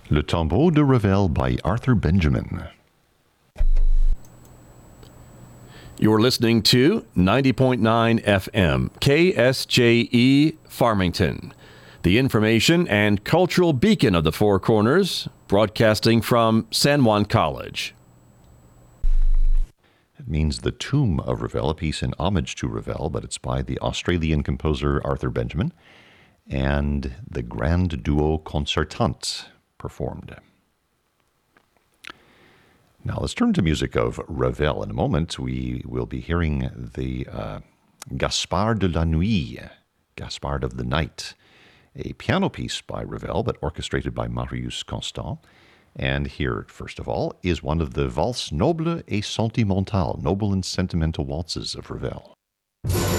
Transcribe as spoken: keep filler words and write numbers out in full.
Le Tombeau de Ravel by Arthur Benjamin. You're listening to ninety point nine F M, K S J E, Farmington, the information and cultural beacon of the Four Corners, broadcasting from San Juan College. It means The Tomb of Ravel, a piece in homage to Ravel, but it's by the Australian composer Arthur Benjamin, and the Grand Duo Concertant performed. Now let's turn to music of Ravel. In a moment, we will be hearing the uh, Gaspard de la Nuit, Gaspard of the Night, a piano piece by Ravel, but orchestrated by Marius Constant. And here, first of all, is one of the Valses Nobles et Sentimentales, noble and sentimental waltzes of Ravel.